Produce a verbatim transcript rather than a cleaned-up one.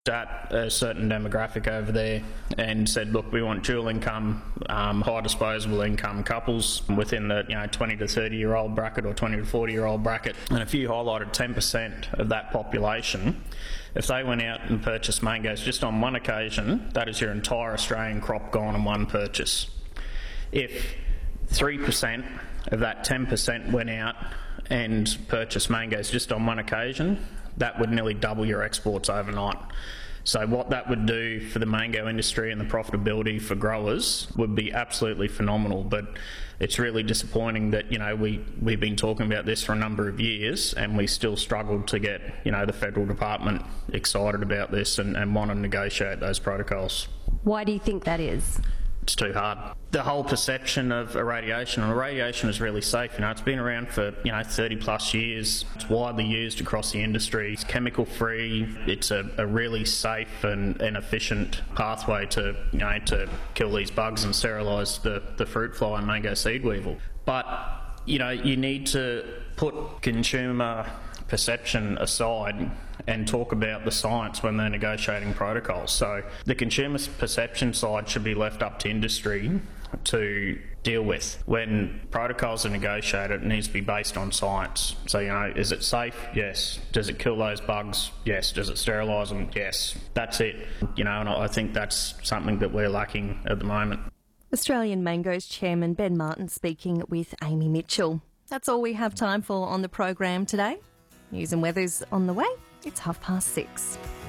at a certain demographic over there and said, look, we want dual income, um, high disposable income couples within the you know twenty to thirty year old bracket or twenty to forty year old bracket. And if you highlighted ten percent of that population, if they went out and purchased mangoes just on one occasion, that is your entire Australian crop gone in one purchase. If three percent of that ten percent went out and purchased mangoes just on one occasion, that would nearly double your exports overnight. So what that would do for the mango industry and the profitability for growers would be absolutely phenomenal. But it's really disappointing that, you know, we, we've been talking about this for a number of years and we still struggle to get, you know, the federal department excited about this and, and want to negotiate those protocols. Why do you think that is? It's too hard. The whole perception of irradiation, and irradiation is really safe. You know, it's been around for you know thirty plus years. It's widely used across the industry. It's chemical free. It's a, a really safe and, and efficient pathway to you know to kill these bugs and sterilise the, the fruit fly and mango seed weevil. But you know, you need to put consumer perception aside and talk about the science when they're negotiating protocols. So the consumer perception side should be left up to industry to deal with. When protocols are negotiated, it needs to be based on science. So, you know, is it safe? Yes. Does it kill those bugs? Yes. Does it sterilise them? Yes. That's it. You know, and I think that's something that we're lacking at the moment. Australian Mangoes Chairman Ben Martin speaking with Amy Mitchell. That's all we have time for on the program today. News and weather's on the way. It's half past six.